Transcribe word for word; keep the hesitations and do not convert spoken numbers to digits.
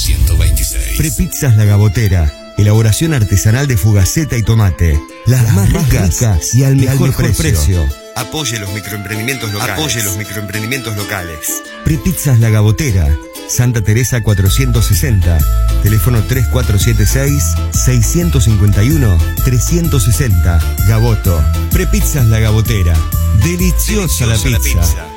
ciento veintiséis. Prepizzas La Gabotera. Elaboración artesanal de fugaceta y tomate. Las, Las más ricas, ricas y al mejor, y al mejor precio. precio. Apoye los microemprendimientos locales. Apoye los microemprendimientos locales. Prepizzas La Gabotera. Santa Teresa cuatrocientos sesenta. Teléfono tres cuatro siete seis, seis cinco uno, tres seis cero. Gaboto. Prepizzas La Gabotera. Deliciosa, Deliciosa la pizza. La pizza.